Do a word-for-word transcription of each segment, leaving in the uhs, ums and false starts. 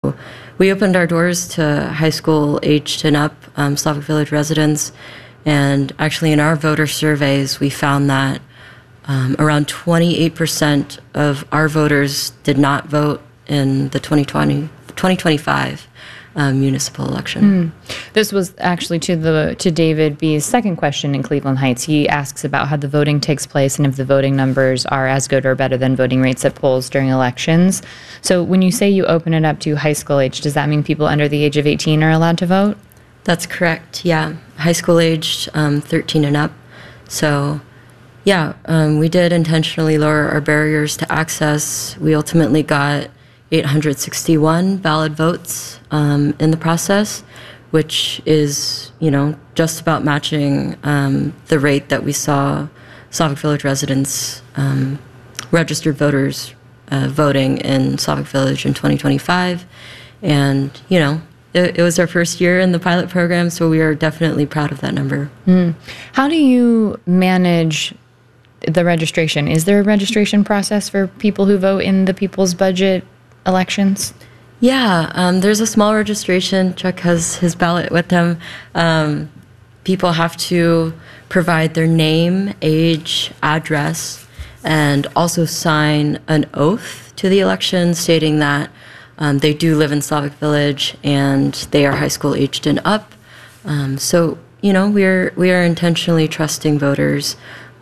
We opened our doors to high school aged and up um, Slavic Village residents, and actually in our voter surveys, we found that um, around twenty-eight percent of our voters did not vote in the twenty twenty, twenty twenty-five um, municipal election. Mm. This was actually to the to David B's second question in Cleveland Heights. He asks about how the voting takes place and if the voting numbers are as good or better than voting rates at polls during elections. So when you say you open it up to high school age, does that mean people under the age of eighteen are allowed to vote? That's correct, yeah. High school aged um, thirteen and up. So, yeah, um, we did intentionally lower our barriers to access. We ultimately got eight hundred sixty-one valid votes um, in the process, which is, you know, just about matching um, the rate that we saw Slavic Village residents, um, registered voters uh, voting in Slavic Village in twenty twenty-five. And, you know, it, it was our first year in the pilot program, so we are definitely proud of that number. Mm. How do you manage the registration? Is there a registration process for people who vote in the People's Budget elections? Yeah, um, there's a small registration. Chuck has his ballot with him. Um, people have to provide their name, age, address, and also sign an oath to the election stating that um, they do live in Slavic Village and they are high school aged and up. Um, so, you know, we're we are intentionally trusting voters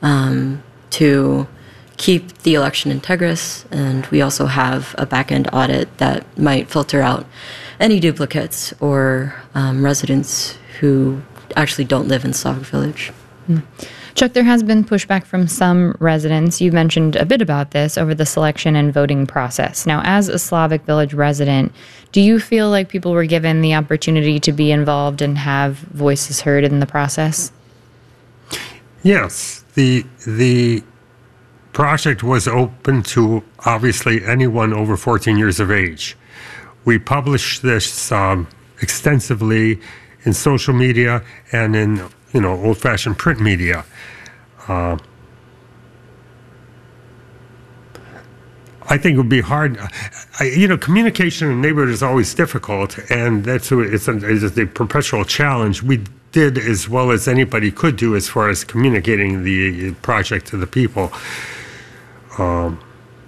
um, to keep the election integrous, and we also have a back-end audit that might filter out any duplicates or um, residents who actually don't live in Slavic Village. Mm. Chuck, there has been pushback from some residents. You mentioned a bit about this over the selection and voting process. Now, as a Slavic Village resident, do you feel like people were given the opportunity to be involved and have voices heard in the process? Yes. The the project was open to, obviously, anyone over fourteen years of age. We published this um, extensively in social media and in, you know, old-fashioned print media. Uh, I think it would be hard. I, you know, communication in the neighborhood is always difficult, and that's it's a, it's a perpetual challenge. We did as well as anybody could do as far as communicating the project to the people. Um,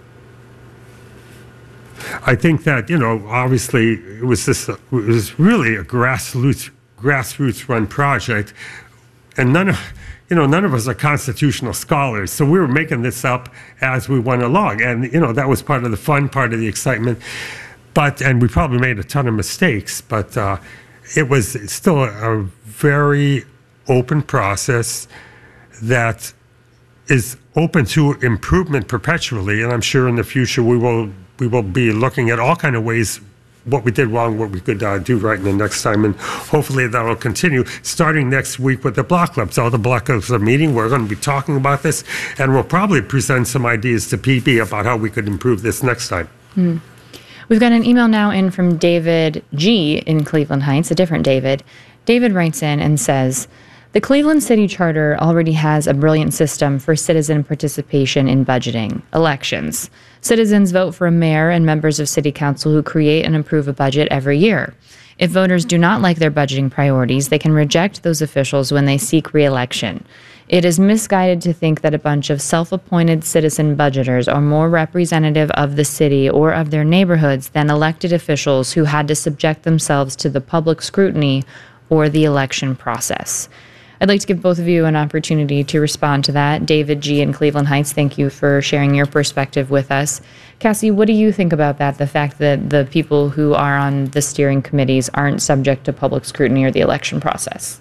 I think that, you know, obviously it was this, it was really a grassroots grassroots run project, and none of, you know, none of us are constitutional scholars, so we were making this up as we went along, and you know that was part of the fun, part of the excitement. But and we probably made a ton of mistakes, but uh, it was still a, a very open process that is open to improvement perpetually, and I'm sure in the future we will we will be looking at all kind of ways what we did wrong, what we could uh, do right in the next time, and hopefully that will continue starting next week with the block clubs. All the block clubs are meeting. We're going to be talking about this, and we'll probably present some ideas to P B about how we could improve this next time. Hmm. We've got an email now in from David G. in Cleveland Heights, a different David. David writes in and says, the Cleveland City Charter already has a brilliant system for citizen participation in budgeting, elections. Citizens vote for a mayor and members of city council who create and approve a budget every year. If voters do not like their budgeting priorities, they can reject those officials when they seek re-election. It is misguided to think that a bunch of self-appointed citizen budgeters are more representative of the city or of their neighborhoods than elected officials who had to subject themselves to the public scrutiny or the election process. I'd like to give both of you an opportunity to respond to that. David G. in Cleveland Heights, thank you for sharing your perspective with us. Cassie, what do you think about that, the fact that the people who are on the steering committees aren't subject to public scrutiny or the election process?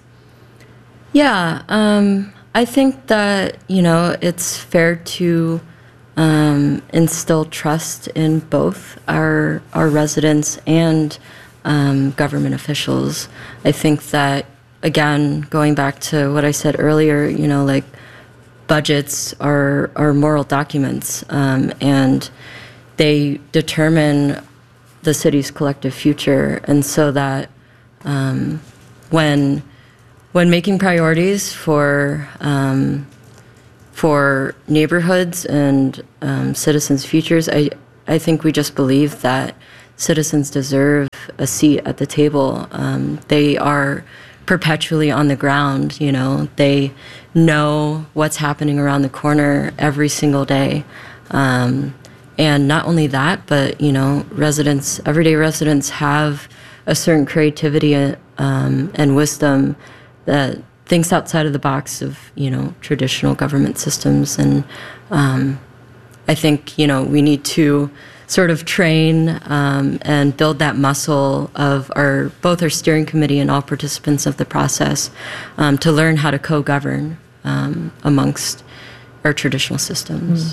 Yeah, um, I think that, you know, it's fair to um, instill trust in both our, our residents and um, government officials. I think that, again, going back to what I said earlier, you know, like budgets are, are moral documents, um, and they determine the city's collective future. And so that um, when when making priorities for um, for neighborhoods and um, citizens' futures, I I think we just believe that citizens deserve a seat at the table. Um, they are perpetually on the ground, you know. They know what's happening around the corner every single day. Um, and not only that, but, you know, residents, everyday residents have a certain creativity um, and wisdom that thinks outside of the box of, you know, traditional government systems. And um, I think, you know, we need to sort of train um, and build that muscle of our both our steering committee and all participants of the process um, to learn how to co-govern um, amongst our traditional systems. Mm.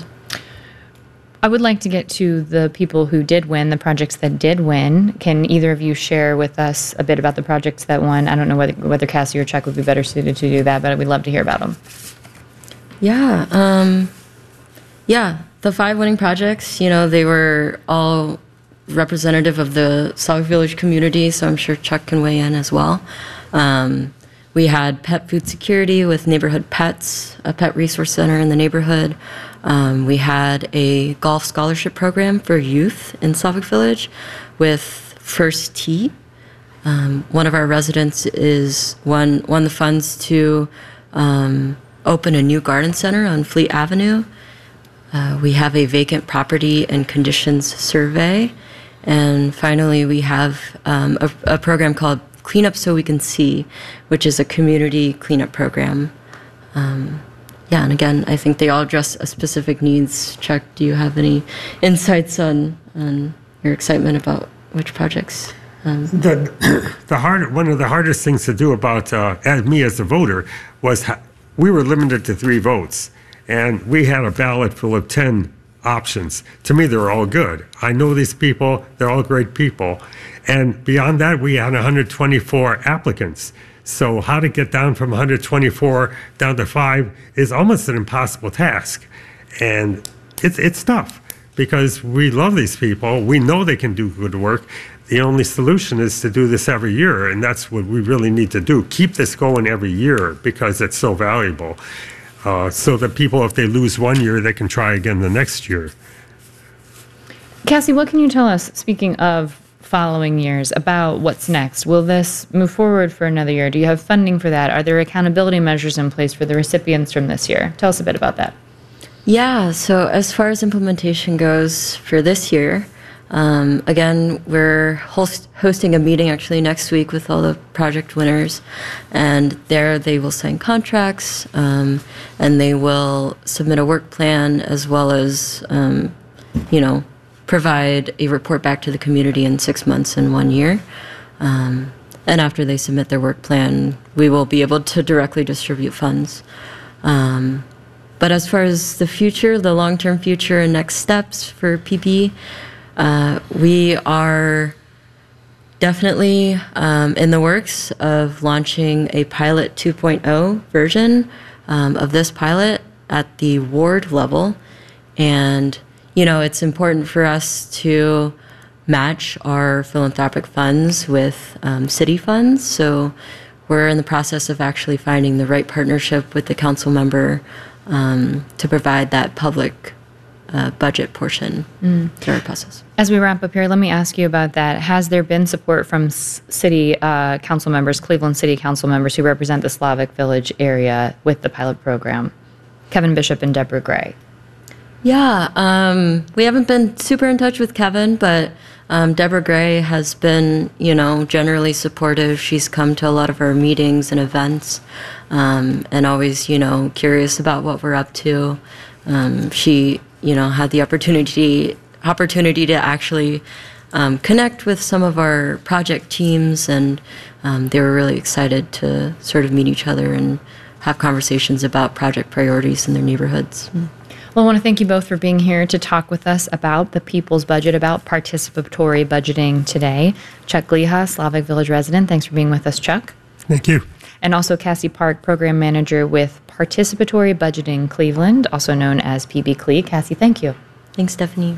I would like to get to the people who did win, the projects that did win. Can either of you share with us a bit about the projects that won? I don't know whether, whether Cassie or Chuck would be better suited to do that, but we'd love to hear about them. Yeah. Um, yeah. The five winning projects, you know, they were all representative of the Slavic Village community, so I'm sure Chuck can weigh in as well. Um, we had pet food security with Neighborhood Pets, a pet resource center in the neighborhood. Um, we had a golf scholarship program for youth in Slavic Village with First Tee. Um, one of our residents is won, won the funds to um, open a new garden center on Fleet Avenue. Uh, we have a vacant property and conditions survey. And finally, we have um, a, a program called Clean Up So We Can See, which is a community cleanup program. Um, yeah, and again, I think they all address a specific needs. Chuck, do you have any insights on, on your excitement about which projects? Um, the the hard one of the hardest things to do about uh, as me as a voter was ha- we were limited to three votes, and we had a ballot full of ten options. To me, they're all good. I know these people; they're all great people, and beyond that, we had one hundred twenty-four applicants. So how to get down from one hundred twenty-four down to five is almost an impossible task, and it's it's tough because we love these people. We know they can do good work. The only solution is to do this every year, and that's what we really need to do. Keep this going every year because it's so valuable. Uh, so that people, if they lose one year, they can try again the next year. Cassie, what can you tell us, speaking of following years, about what's next? Will this move forward for another year? Do you have funding for that? Are there accountability measures in place for the recipients from this year? Tell us a bit about that. Yeah, so as far as implementation goes for this year, Um, again, we're host- hosting a meeting actually next week with all the project winners, and there they will sign contracts, um, and they will submit a work plan as well as, um, you know, provide a report back to the community in six months and one year. Um, and after they submit their work plan, we will be able to directly distribute funds. Um, but as far as the future, the long-term future and next steps for P P, Uh, we are definitely um, in the works of launching a pilot two point oh version um, of this pilot at the ward level. And, you know, it's important for us to match our philanthropic funds with um, city funds. So we're in the process of actually finding the right partnership with the council member um, to provide that public Uh, budget portion mm. to our process. As we wrap up here, let me ask you about that. Has there been support from s- city uh, council members, Cleveland City Council members who represent the Slavic Village area with the pilot program? Kevin Bishop and Deborah Gray. Yeah, um, we haven't been super in touch with Kevin, but um, Deborah Gray has been, you know, generally supportive. She's come to a lot of our meetings and events, um, and always, you know, curious about what we're up to. Um, she you know, had the opportunity opportunity to actually um, connect with some of our project teams, and um, they were really excited to sort of meet each other and have conversations about project priorities in their neighborhoods. Mm. Well, I want to thank you both for being here to talk with us about the People's Budget, about participatory budgeting today. Chuck Gliha, Slavic Village resident, thanks for being with us, Chuck. Thank you. And also Cassie Park, Program Manager with Participatory Budgeting Cleveland, also known as P B C L E. Cassie, thank you. Thanks, Stephanie.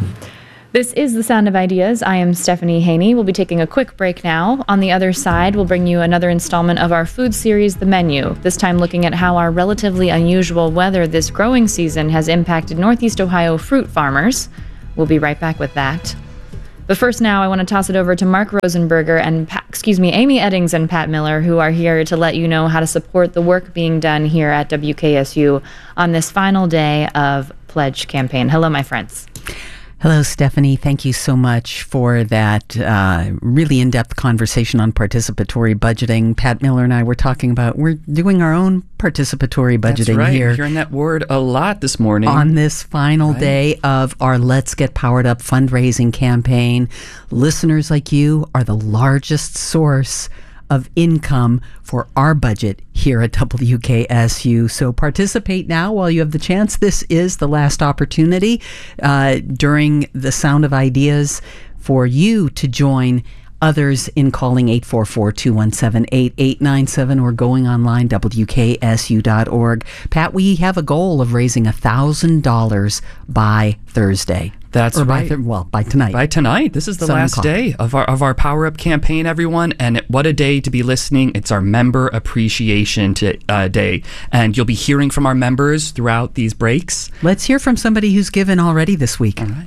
This is The Sound of Ideas. I am Stephanie Haney. We'll be taking a quick break now. On the other side, we'll bring you another installment of our food series, The Menu, this time looking at how our relatively unusual weather this growing season has impacted Northeast Ohio fruit farmers. We'll be right back with that. But first now, I want to toss it over to Mark Rosenberger and, Pat, excuse me, Amy Eddings and Pat Miller, who are here to let you know how to support the work being done here at W K S U on this final day of Pledge campaign. Hello, my friends. Hello, Stephanie. Thank you so much for that uh, really in-depth conversation on participatory budgeting. Pat Miller and I were talking about, we're doing our own participatory budgeting That's right. here. We're hearing that word a lot this morning. On this final Right. day of our Let's Get Powered Up fundraising campaign. Listeners like you are the largest source of income for our budget here at W K S U. So participate now while you have the chance. This is the last opportunity uh, during the Sound of Ideas for you to join others in calling eight four four, two one seven, eight eight nine seven or going online, W K S U dot org. Pat, we have a goal of raising one thousand dollars by Thursday. That's or by right. th- well, by tonight. By tonight. This is the Seven last o'clock. day of our of our Power Up campaign, everyone. And what a day to be listening. It's our member appreciation to, uh, day. And you'll be hearing from our members throughout these breaks. Let's hear from somebody who's given already this week. All right.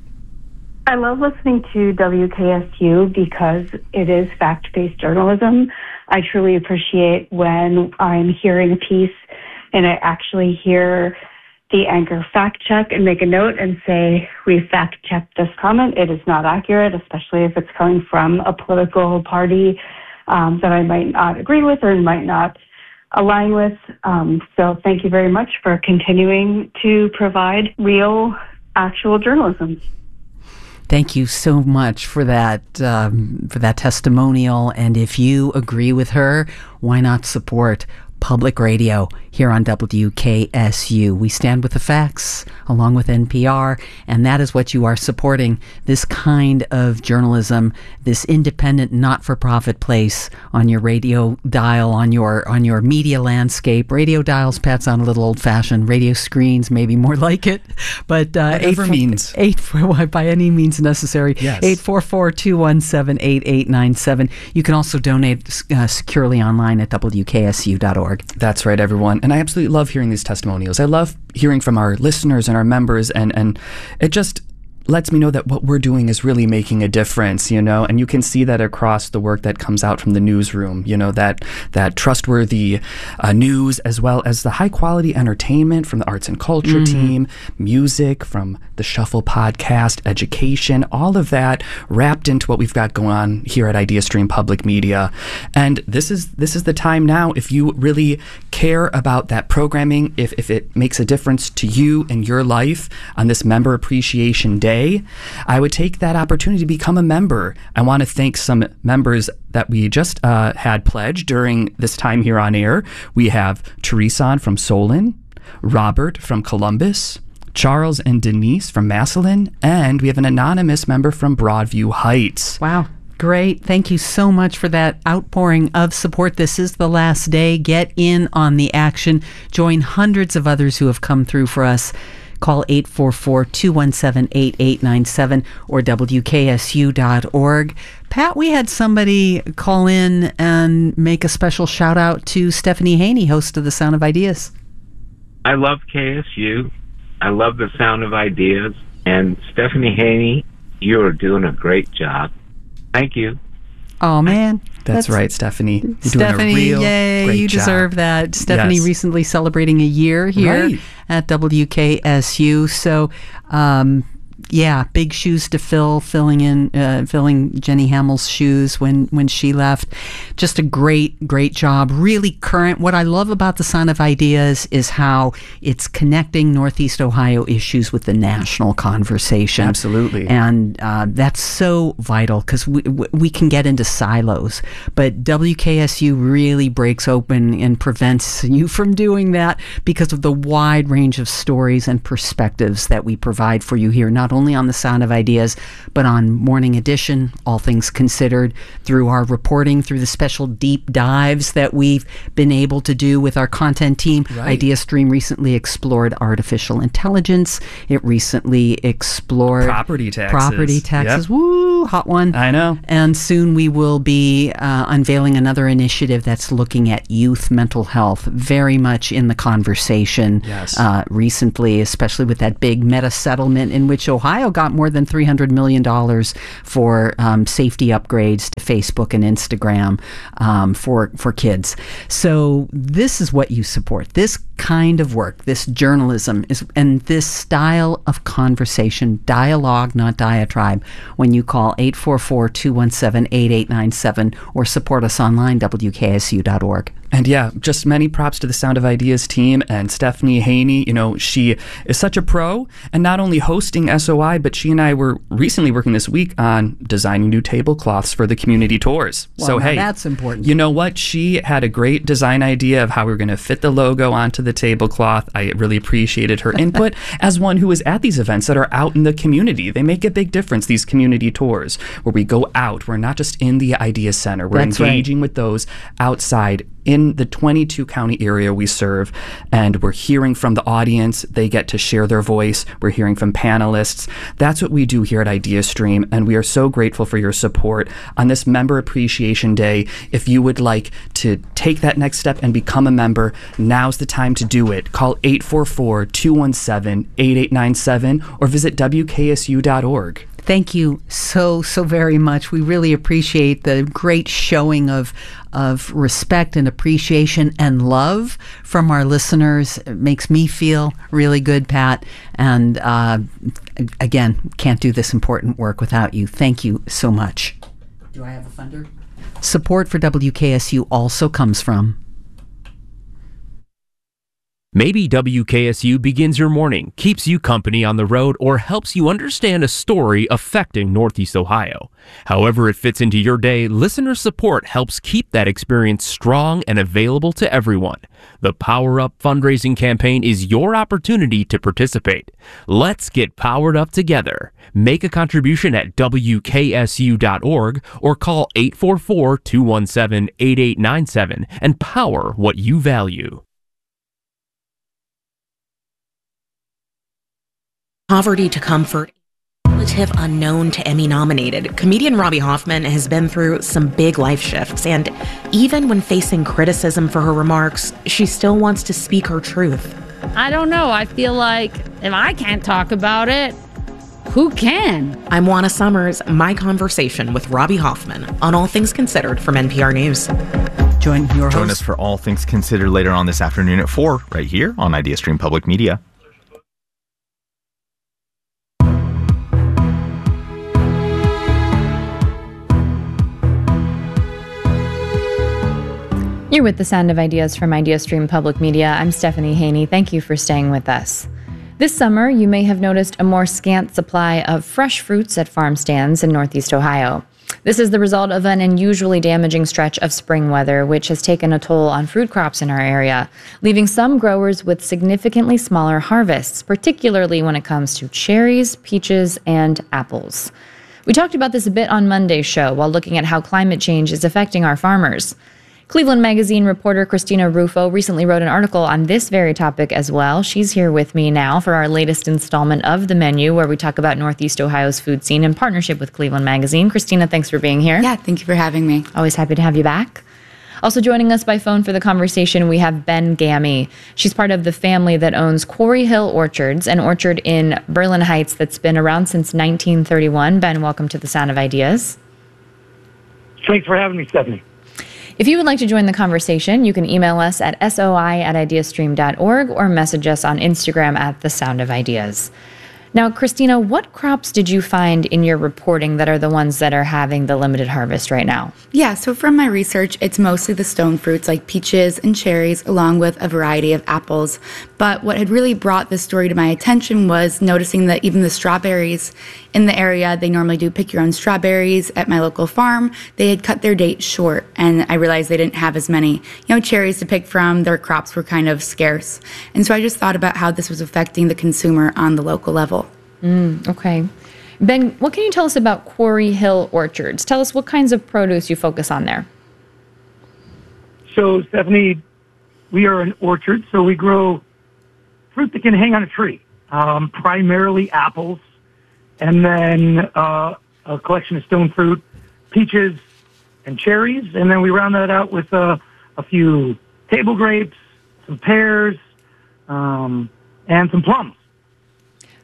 I love listening to W K S U because it is fact-based journalism. I truly appreciate when I'm hearing a piece and I actually hear the anchor fact check and make a note and say, we fact checked this comment. It is not accurate, especially if it's coming from a political party um, that I might not agree with or might not align with. Um, so thank you very much for continuing to provide real, actual journalism. Thank you so much for that um, for that testimonial. And if you agree with her, why not support public radio here on W K S U? We stand with the facts along with N P R, and that is what you are supporting, this kind of journalism, this independent, not-for-profit place on your radio dial, on your on your media landscape. Radio dials, Pat, sound a little old-fashioned. Radio screens, maybe more like it. But uh, Whatever eight, means. Eight, by any means necessary. Yes. eight four four, two one seven, eight eight nine seven. You can also donate uh, securely online at W K S U dot org. That's right, everyone. And I absolutely love hearing these testimonials. I love hearing from our listeners and our members, and, and it just lets me know that what we're doing is really making a difference, you know, and you can see that across the work that comes out from the newsroom, you know, that that trustworthy uh, news, as well as the high quality entertainment from the arts and culture mm-hmm. team, music from the Shuffle podcast, education, all of that wrapped into what we've got going on here at IdeaStream Public Media. And this is this is the time now, if you really care about that programming, if, if it makes a difference to you and your life on this Member Appreciation Day, I would take that opportunity to become a member. I want to thank some members that we just uh, had pledged during this time here on air. We have Teresa from Solon, Robert from Columbus, Charles and Denise from Massillon, and we have an anonymous member from Broadview Heights. Wow. Great. Thank you so much for that outpouring of support. This is the last day. Get in on the action. Join hundreds of others who have come through for us. Call eight four four, two one seven, eight eight nine seven or W K S U dot org. Pat, we had somebody call in and make a special shout out to Stephanie Haney, host of The Sound of Ideas. I love K S U. I love The Sound of Ideas. And Stephanie Haney, you are doing a great job. Thank you. Oh, man. That's, That's right, Stephanie. You're Stephanie, doing a real yay, great you job. deserve that. Stephanie Yes. recently celebrating a year here Right. at W K S U. So, um, yeah, big shoes to fill, filling in, uh, filling Jenny Hamill's shoes when, when she left. Just a great, great job. Really current. What I love about The Sound of Ideas is how it's connecting Northeast Ohio issues with the national conversation. Absolutely. And uh, that's so vital because we, we can get into silos, but W K S U really breaks open and prevents you from doing that because of the wide range of stories and perspectives that we provide for you here, not only on The Sound of Ideas, but on Morning Edition, All Things Considered, through our reporting, through the special deep dives that we've been able to do with our content team. Right. IdeaStream recently explored artificial intelligence. It recently explored Property taxes. Property taxes. Yep. Woo, hot one. I know. And soon we will be uh, unveiling another initiative that's looking at youth mental health, very much in the conversation Yes. uh, recently, especially with that big meta settlement in which Ohio Ohio got more than three hundred million dollars for um, safety upgrades to Facebook and Instagram um, for, for kids. So this is what you support. This kind of work, this journalism, is, and this style of conversation, dialogue, not diatribe, when you call eight four four, two one seven, eight eight nine seven or support us online, W K S U dot org. And yeah, just many props to the Sound of Ideas team and Stephanie Haney. You know, she is such a pro, and not only hosting S O I, but she and I were recently working this week on designing new tablecloths for the community tours. Well, so now hey, that's important. You know what? She had a great design idea of how we were going to fit the logo onto the tablecloth. I really appreciated her input as one who is at these events that are out in the community. They make a big difference, these community tours, where we go out. We're not just in the Idea Center. We're That's engaging right. with those outside in the twenty-two county area we serve, and we're hearing from the audience. They get to share their voice. We're hearing from panelists. That's what we do here at IdeaStream, and we are so grateful for your support on this Member Appreciation Day. If you would like to take that next step and become a member, now's the time to do it. Call eight four four, two one seven, eight eight nine seven or visit W K S U dot org. Thank you so, so very much. We really appreciate the great showing of of respect and appreciation and love from our listeners. It makes me feel really good, Pat. And uh, again, can't do this important work without you. Thank you so much. Do I have a funder? Support for W K S U also comes from... Maybe W K S U begins your morning, keeps you company on the road, or helps you understand a story affecting Northeast Ohio. However it fits into your day, listener support helps keep that experience strong and available to everyone. The Power Up fundraising campaign is your opportunity to participate. Let's get powered up together. Make a contribution at W K S U dot org or call eight four four, two one seven, eight eight nine seven and power what you value. Poverty to comfort, relative unknown to Emmy nominated. Comedian Robbie Hoffman has been through some big life shifts, and even when facing criticism for her remarks, she still wants to speak her truth. I don't know. I feel like if I can't talk about it, who can? I'm Juana Summers, my conversation with Robbie Hoffman on All Things Considered from N P R News. Join your Join host. us for All Things Considered later on this afternoon at four, right here on IdeaStream Public Media. You're with the Sound of Ideas from IdeaStream Public Media. I'm Stephanie Haney. Thank you for staying with us. This summer, you may have noticed a more scant supply of fresh fruits at farm stands in Northeast Ohio. This is the result of an unusually damaging stretch of spring weather, which has taken a toll on fruit crops in our area, leaving some growers with significantly smaller harvests, particularly when it comes to cherries, peaches, and apples. We talked about this a bit on Monday's show while looking at how climate change is affecting our farmers. Cleveland Magazine reporter Christina Rufo recently wrote an article on this very topic as well. She's here with me now for our latest installment of The Menu, where we talk about Northeast Ohio's food scene in partnership with Cleveland Magazine. Christina, thanks for being here. Yeah, thank you for having me. Always happy to have you back. Also joining us by phone for the conversation, we have Ben Gammy. She's part of the family that owns Quarry Hill Orchards, an orchard in Berlin Heights that's been around since nineteen thirty-one. Ben, welcome to the Sound of Ideas. Thanks for having me, Stephanie. If you would like to join the conversation, you can email us at soi at ideastream dot org or message us on Instagram at The Sound of Ideas. Now, Christina, what crops did you find in your reporting that are the ones that are having the limited harvest right now? Yeah, so from my research, it's mostly the stone fruits like peaches and cherries, along with a variety of apples. But what had really brought this story to my attention was noticing that even the strawberries in the area, they normally do pick your own strawberries at my local farm. They had cut their date short, and I realized they didn't have as many, you know, cherries to pick from. Their crops were kind of scarce. And so I just thought about how this was affecting the consumer on the local level. Mm, okay. Ben, what can you tell us about Quarry Hill Orchards? Tell us what kinds of produce you focus on there. So, Stephanie, we are an orchard, so we grow fruit that can hang on a tree, um, primarily apples, and then uh, a collection of stone fruit, peaches, and cherries, and then we round that out with uh, a few table grapes, some pears, um, and some plums.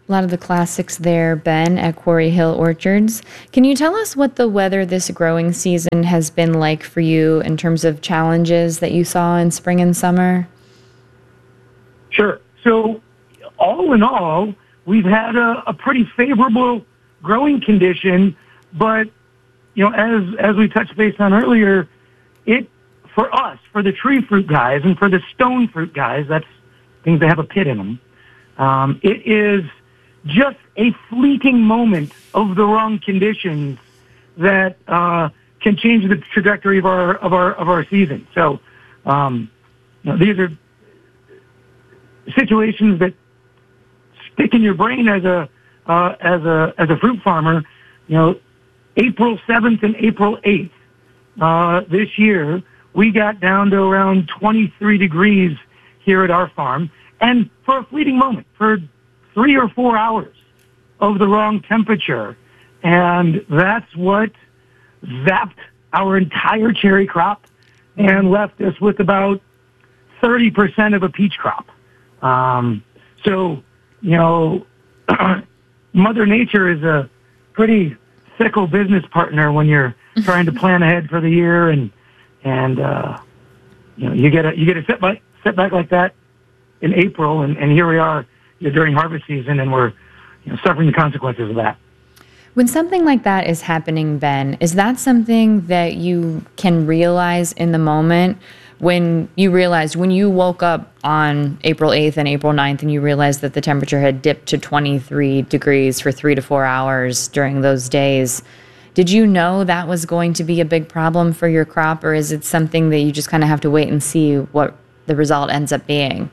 A lot of the classics there, Ben, at Quarry Hill Orchards. Can you tell us what the weather this growing season has been like for you in terms of challenges that you saw in spring and summer? Sure. So all in all, we've had a, a pretty favorable growing condition, but, you know, as, as we touched base on earlier, it, for us, for the tree fruit guys and for the stone fruit guys, that's things that have a pit in them, um, it is just a fleeting moment of the wrong conditions that uh, can change the trajectory of our of our of our season. So um, you know, these are situations that stick in your brain as a uh, as a as a fruit farmer. You know, April seventh and April eighth uh, this year, we got down to around twenty-three degrees here at our farm, and for a fleeting moment, for three or four hours of the wrong temperature. And that's what zapped our entire cherry crop and left us with about thirty percent of a peach crop. Um, so, you know, Mother Nature is a pretty fickle business partner when you're trying to plan ahead for the year, and, and, uh, you know, you get a, you get a setback, setback like that in April, and, and here we are during harvest season, and we're, you know, suffering the consequences of that. When something like that is happening, Ben, is that something that you can realize in the moment when you realized, when you woke up on April eighth and April ninth and you realized that the temperature had dipped to twenty-three degrees for three to four hours during those days? Did you know that was going to be a big problem for your crop, or is it something that you just kind of have to wait and see what the result ends up being?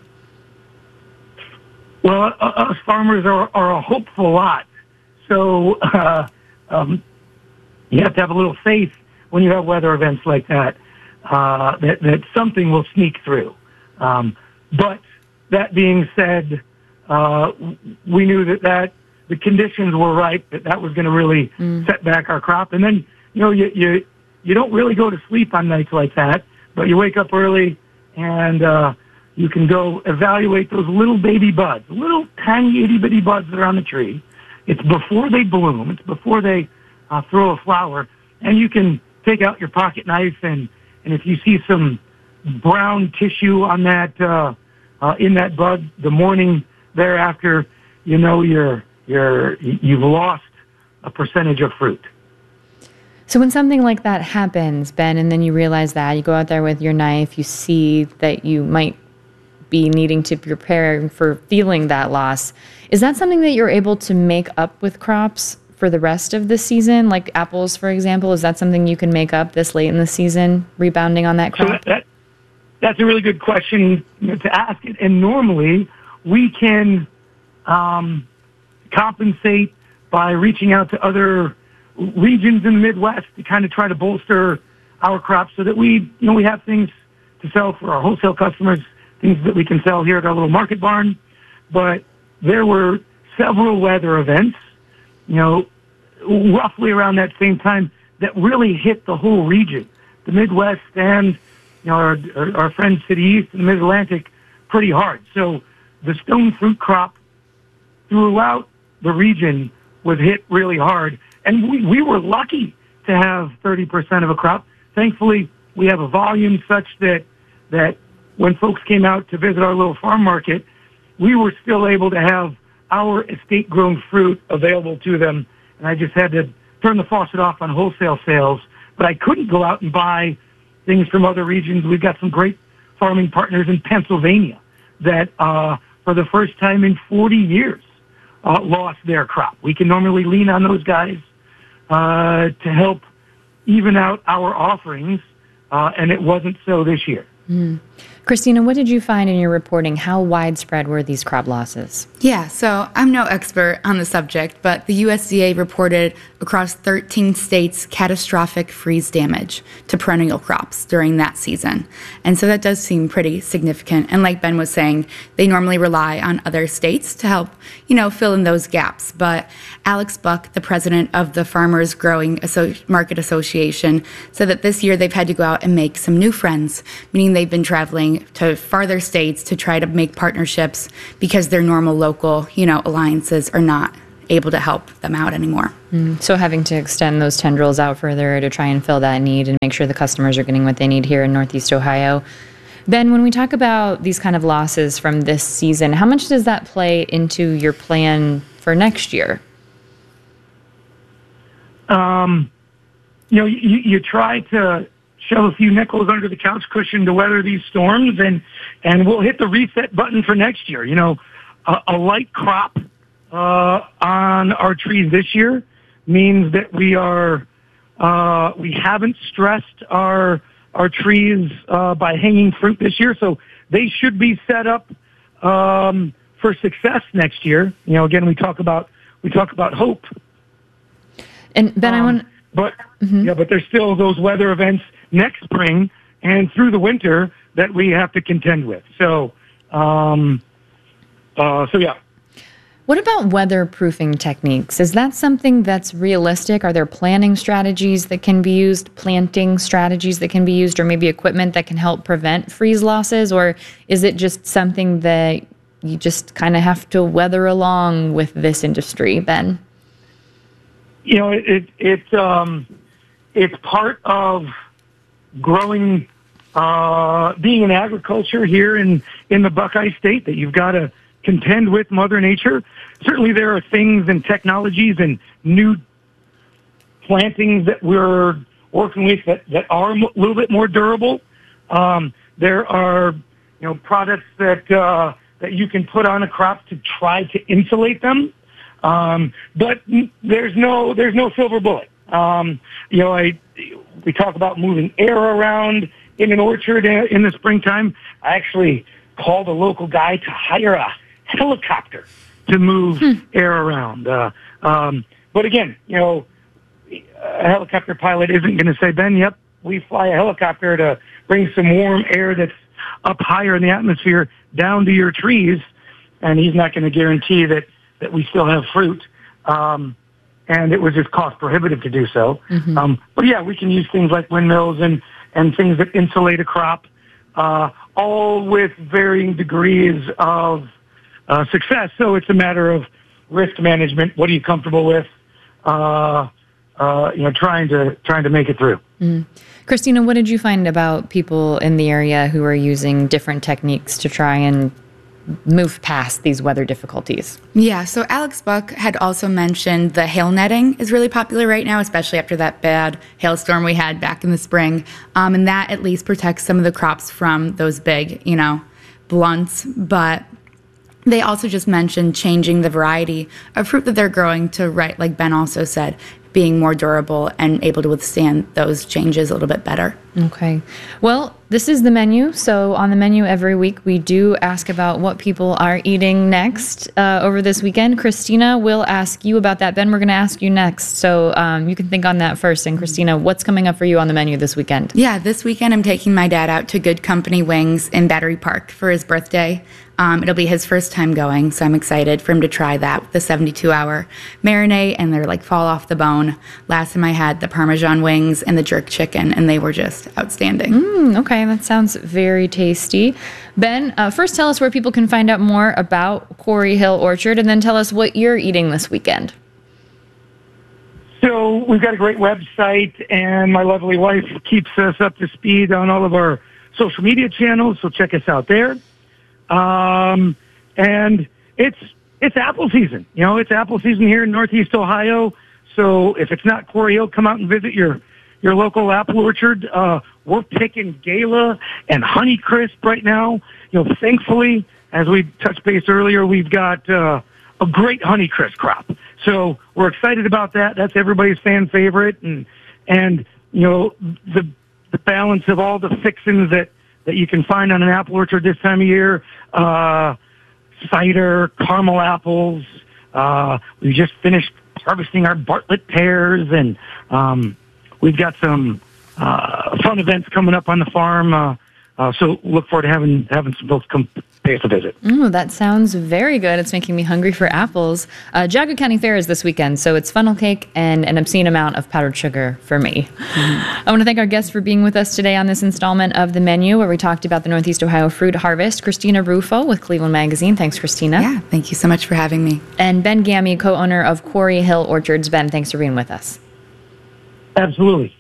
Well, uh, us farmers are, are a hopeful lot. So uh, um, you have to have a little faith when you have weather events like that, uh, that, that something will sneak through. Um, but that being said, uh, we knew that, that the conditions were right, that that was going to really mm. set back our crop. And then, you know, you, you, you don't really go to sleep on nights like that, but you wake up early and uh, you can go evaluate those little baby buds, little tiny itty-bitty buds that are on the tree. It's before they bloom. It's before they uh, throw a flower. And you can take out your pocket knife, and, and if you see some brown tissue on that, uh, uh, in that bud the morning thereafter, you know you're, you're, you've lost a percentage of fruit. So when something like that happens, Ben, and then you realize that, you go out there with your knife, you see that you might be needing to prepare for feeling that loss. Is that something that you're able to make up with crops for the rest of the season? Like apples, for example, is that something you can make up this late in the season, rebounding on that crop? So that, that, that's a really good question to ask. And normally we can um, compensate by reaching out to other regions in the Midwest to kind of try to bolster our crops so that we, you know, we have things to sell for our wholesale customers, things that we can sell here at our little market barn. But there were several weather events, you know, roughly around that same time that really hit the whole region, the Midwest and, you know, our, our, our friends to the east and the Mid-Atlantic pretty hard. So the stone fruit crop throughout the region was hit really hard. And we, we were lucky to have thirty percent of a crop. Thankfully, we have a volume such that, that when folks came out to visit our little farm market, we were still able to have our estate-grown fruit available to them. And I just had to turn the faucet off on wholesale sales. But I couldn't go out and buy things from other regions. We've got some great farming partners in Pennsylvania that, uh, for the first time in forty years, uh, lost their crop. We can normally lean on those guys uh, to help even out our offerings, uh, and it wasn't so this year. Mm. Christina, what did you find in your reporting? How widespread were these crop losses? Yeah, so I'm no expert on the subject, but the U S D A reported across thirteen states catastrophic freeze damage to perennial crops during that season. And so that does seem pretty significant. And like Ben was saying, they normally rely on other states to help, you know, fill in those gaps. But Alex Buck, the president of the Farmers Growing Asso- Market Association, said that this year they've had to go out and make some new friends, meaning they've been traveling to farther states to try to make partnerships because their normal local, you know, alliances are not able to help them out anymore. Mm. So having to extend those tendrils out further to try and fill that need and make sure the customers are getting what they need here in Northeast Ohio. Ben, when we talk about these kind of losses from this season, how much does that play into your plan for next year? Um, you know, you, you try to shove a few nickels under the couch cushion to weather these storms, and, and we'll hit the reset button for next year. You know, a, a light crop uh, on our trees this year means that we are uh, we haven't stressed our our trees uh, by hanging fruit this year, so they should be set up um, for success next year. You know, again, we talk about we talk about hope. And Ben, um, I want, but mm-hmm. yeah, but there's still those weather events next spring and through the winter that we have to contend with. So, um, uh, so yeah. What about weatherproofing techniques? Is that something that's realistic? Are there planning strategies that can be used, planting strategies that can be used, or maybe equipment that can help prevent freeze losses? Or is it just something that you just kind of have to weather along with this industry, Ben? You know, it, it, it um, it's part of growing, uh, being in agriculture here in, in the Buckeye State, that you've got to contend with Mother Nature. Certainly there are things and technologies and new plantings that we're working with that, that are a little bit more durable. Um, there are, you know, products that, uh, that you can put on a crop to try to insulate them. Um, but there's no, there's no silver bullet. Um, you know, I, we talk about moving air around in an orchard in the springtime. I actually called a local guy to hire a helicopter to move hmm. air around. Uh, um, but again, you know, a helicopter pilot isn't going to say, Ben, yep, we fly a helicopter to bring some warm air that's up higher in the atmosphere down to your trees. And he's not going to guarantee that, that we still have fruit. Um, and it was just cost prohibitive to do so. Mm-hmm. Um, but yeah, we can use things like windmills and, and things that insulate a crop, uh, all with varying degrees of Uh, success. So it's a matter of risk management. What are you comfortable with? Uh, uh, you know, trying to trying to make it through. Mm. Christina, what did you find about people in the area who are using different techniques to try and move past these weather difficulties? Yeah, so Alex Buck had also mentioned the hail netting is really popular right now, especially after that bad hailstorm we had back in the spring. Um, and that at least protects some of the crops from those big, you know, blunts. But they also just mentioned changing the variety of fruit that they're growing to, right, like Ben also said, being more durable and able to withstand those changes a little bit better. Okay. Well, this is the menu. So on the menu every week, we do ask about what people are eating next uh, over this weekend. Christina will ask you about that. Ben, we're going to ask you next. So um, you can think on that first. And Christina, what's coming up for you on the menu this weekend? Yeah, this weekend I'm taking my dad out to Good Company Wings in Battery Park for his birthday. Um, it'll be his first time going, so I'm excited for him to try that with the seventy-two hour marinade, and they're like fall off the bone. Last time I had the Parmesan wings and the jerk chicken, and they were just outstanding. Mm, okay, that sounds very tasty. Ben, uh, first tell us where people can find out more about Quarry Hill Orchard, and then tell us what you're eating this weekend. So we've got a great website, and my lovely wife keeps us up to speed on all of our social media channels, so check us out there. Um, and it's, it's apple season. You know, it's apple season here in Northeast Ohio. So if it's not Quarry Hill, come out and visit your, your local apple orchard. Uh, we're picking Gala and Honeycrisp right now. You know, thankfully, as we touched base earlier, we've got, uh, a great Honeycrisp crop. So we're excited about that. That's everybody's fan favorite. And, and, you know, the, the balance of all the fixings that, that you can find on an apple orchard this time of year, uh, cider, caramel apples. Uh, we just finished harvesting our Bartlett pears, and um, we've got some uh, fun events coming up on the farm. Uh, uh, so look forward to having having some folks come pay us a visit. Oh, that sounds very good. It's making me hungry for apples. Uh, Jago County Fair is this weekend, so it's funnel cake and an obscene amount of powdered sugar for me. Mm. I want to thank our guests for being with us today on this installment of The Menu, where we talked about the Northeast Ohio fruit harvest. Christina Rufo with Cleveland Magazine. Thanks, Christina. Yeah, thank you so much for having me. And Ben Gammy, co-owner of Quarry Hill Orchards. Ben, thanks for being with us. Absolutely.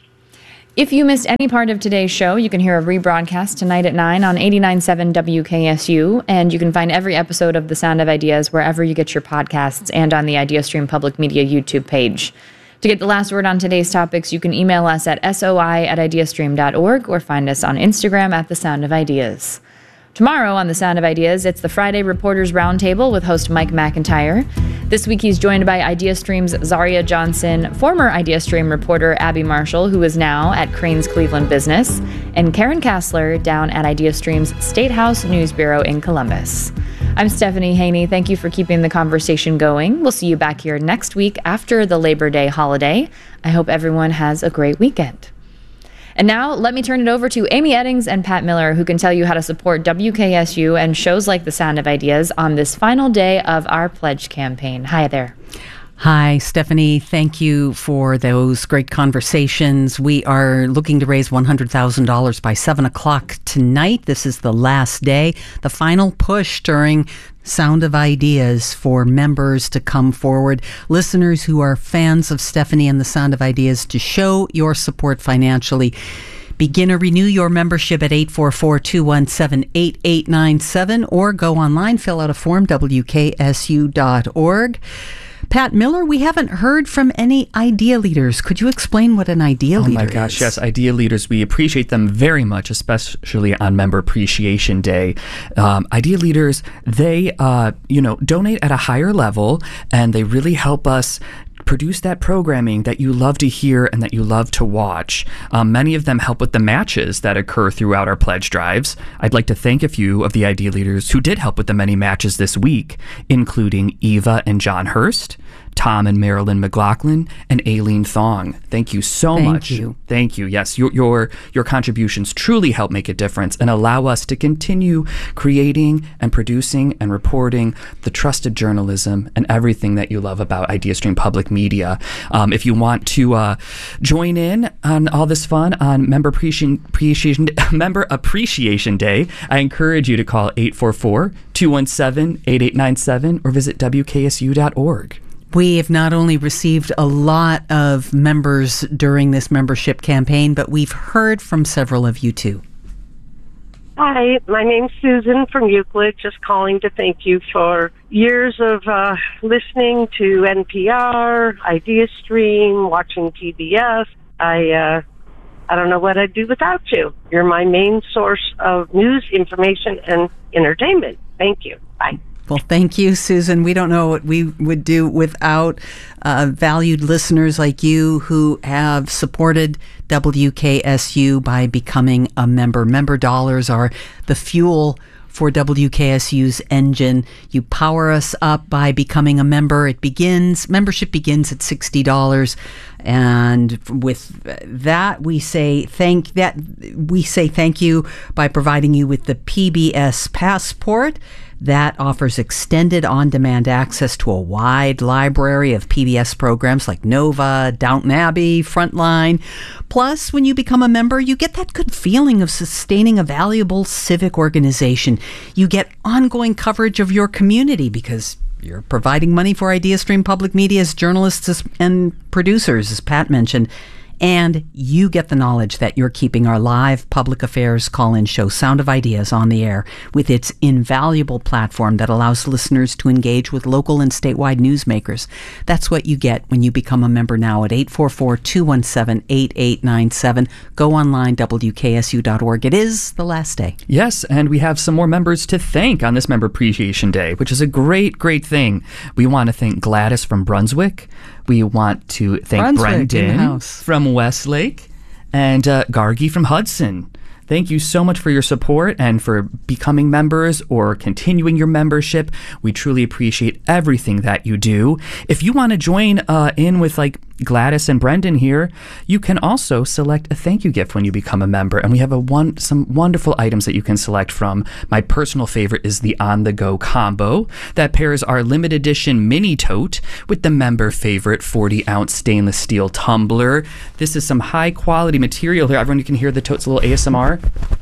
If you missed any part of today's show, you can hear a rebroadcast tonight at nine on eighty-nine point seven W K S U, and you can find every episode of The Sound of Ideas wherever you get your podcasts and on the IdeaStream Public Media YouTube page. To get the last word on today's topics, you can email us at soi at ideastream dot org or find us on Instagram at The Sound of Ideas. Tomorrow on The Sound of Ideas, it's the Friday Reporters Roundtable with host Mike McIntyre. This week he's joined by IdeaStream's Zaria Johnson, former IdeaStream reporter Abby Marshall, who is now at Crane's Cleveland Business, and Karen Kassler down at IdeaStream's State House News Bureau in Columbus. I'm Stephanie Haney. Thank you for keeping the conversation going. We'll see you back here next week after the Labor Day holiday. I hope everyone has a great weekend. And now, let me turn it over to Amy Eddings and Pat Miller, who can tell you how to support W K S U and shows like The Sound of Ideas on this final day of our pledge campaign. Hi there. Hi, Stephanie. Thank you for those great conversations. We are looking to raise one hundred thousand dollars by seven o'clock tonight. This is the last day, the final push during Sound of Ideas for members to come forward. Listeners who are fans of Stephanie and the Sound of Ideas, to show your support financially, begin or renew your membership at eight four four, two one seven, eight eight nine seven or go online, fill out a form, W K S U dot org. Pat Miller, we haven't heard from any idea leaders. Could you explain what an idea oh leader is? Oh my gosh, yes, idea leaders. We appreciate them very much, especially on Member Appreciation Day. Um, idea leaders, they, uh, you know, donate at a higher level, and they really help us produce that programming that you love to hear and that you love to watch. Um, many of them help with the matches that occur throughout our pledge drives. I'd like to thank a few of the idea leaders who did help with the many matches this week, including Eva and John Hurst, Tom and Marilyn McLaughlin, and Aileen Thong. Thank you so Thank much. you. Thank you. Yes, your, your your contributions truly help make a difference and allow us to continue creating and producing and reporting the trusted journalism and everything that you love about IdeaStream Public Media. Um, if you want to uh, join in on all this fun on Member Appreciation, Appreciation, Member Appreciation Day, I encourage you to call eight four four, two one seven, eight eight nine seven or visit W K S U dot org. We have not only received a lot of members during this membership campaign, but we've heard from several of you too. Hi, my name's Susan from Euclid, just calling to thank you for years of uh, listening to N P R, IdeaStream, watching P B S. I, uh, I don't know what I'd do without you. You're my main source of news, information, and entertainment. Thank you. Bye. Well, thank you, Susan. We don't know what we would do without uh, valued listeners like you who have supported W K S U by becoming a member. Member dollars are the fuel for W K S U's engine. You power us up by becoming a member. It begins, membership begins at sixty dollars. And with that, we say thank that we say thank you by providing you with the P B S Passport. That offers extended on-demand access to a wide library of P B S programs like Nova, Downton Abbey, Frontline. Plus, when you become a member, you get that good feeling of sustaining a valuable civic organization. You get ongoing coverage of your community because you're providing money for IdeaStream Public Media's journalists and producers, as Pat mentioned. And you get the knowledge that you're keeping our live public affairs call-in show, Sound of Ideas, on the air with its invaluable platform that allows listeners to engage with local and statewide newsmakers. That's what you get when you become a member now at eight four four, two one seven, eight eight nine seven. Go online, W K S U dot org. It is the last day. Yes, and we have some more members to thank on this Member Appreciation Day, which is a great, great thing. We want to thank Gladys from Brunswick. We want to thank Brunswick, Brendan from Westlake and uh, Gargi from Hudson. Thank you so much for your support and for becoming members or continuing your membership. We truly appreciate everything that you do. If you want to join uh, in with like Gladys and Brendan here, you can also select a thank you gift when you become a member. And we have a one some wonderful items that you can select from. My personal favorite is the on-the-go combo that pairs our limited edition mini tote with the member favorite forty ounce stainless steel tumbler. This is some high quality material here. Everyone, you can hear the tote's a little A S M R.